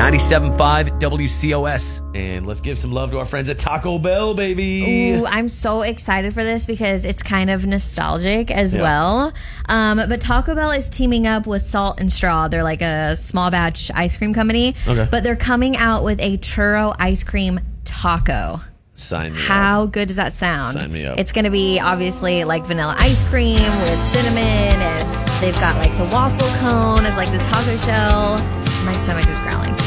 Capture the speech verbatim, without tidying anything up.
ninety-seven point five W C O S. And let's give some love to our friends at Taco Bell, baby. Ooh, I'm so excited for this because it's kind of nostalgic as Yeah. well. Um, but Taco Bell is teaming up with Salt and Straw. They're like a small batch ice cream company. Okay. But they're coming out with a churro ice cream taco. Sign me How up. good does that sound? Sign me up. It's going to be obviously like vanilla ice cream with cinnamon, and they've got like the waffle cone as like the taco shell. My stomach is growling.